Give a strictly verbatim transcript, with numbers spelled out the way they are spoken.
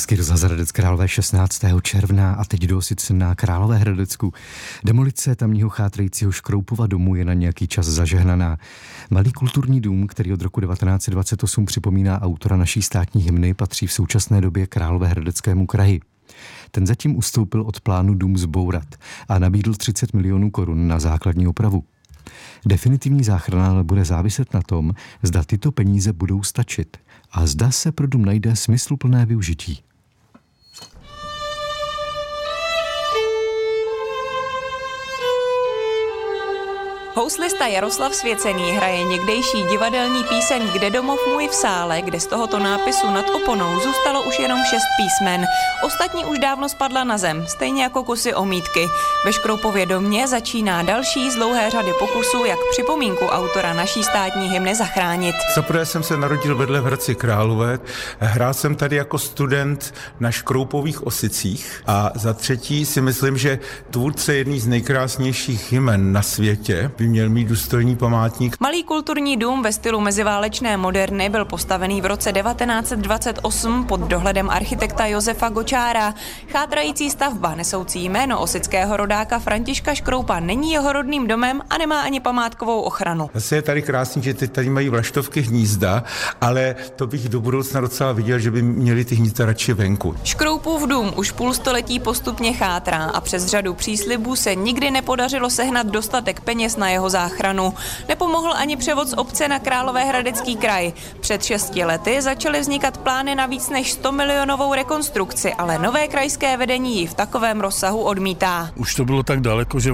Hezký rozhlas Hradec Králové šestnáctého června a teď do Osic na Královéhradecku. Demolice tamního chátrajícího Škroupova domu je na nějaký čas zažehnaná. Malý kulturní dům, který od roku devatenáct set dvacet osm připomíná autora naší státní hymny, patří v současné době Královéhradeckému kraji. Ten zatím ustoupil od plánu dům zbourat a nabídl třicet milionů korun na základní opravu. Definitivní záchrana ale bude záviset na tom, zda tyto peníze budou stačit a zda se pro dům najde smysluplné využití. Houslista Jaroslav Svěcený hraje někdejší divadelní píseň Kde domov můj v sále, kde z tohoto nápisu nad oponou zůstalo už jenom šest písmen. Ostatní už dávno spadla na zem, stejně jako kusy omítky. Ve Škroupově domě začíná další z dlouhé řady pokusů, jak připomínku autora naší státní hymny zachránit. Zaprvé jsem se narodil vedle v Hradci Králové, hrál jsem tady jako student na Škroupových Osicích a za třetí si myslím, že tvůrce jedný z nejkrásnějších hymen na světě by měl mít důstojný památník. Malý kulturní dům ve stylu meziválečné moderny byl postavený v roce devatenáct set dvacet osm pod dohledem architekta Josefa Gočára. Chátrající stavba nesoucí jméno osického rodáka Františka Škroupa není jeho rodným domem a nemá ani památkovou ochranu. Zase je tady krásný, že teď tady mají vlaštovky hnízda, ale to bych do budoucna docela viděl, že by měli ty hnízda radši venku. Škroupův dům už půl století postupně chátrá a přes řadu příslibů se nikdy nepodařilo sehnat dostatek peněz na jeho záchranu. Nepomohl ani převod z obce na Královéhradecký kraj. Před šesti lety začaly vznikat plány na víc než sto milionovou rekonstrukci, ale nové krajské vedení ji v takovém rozsahu odmítá. Už to bylo tak daleko, že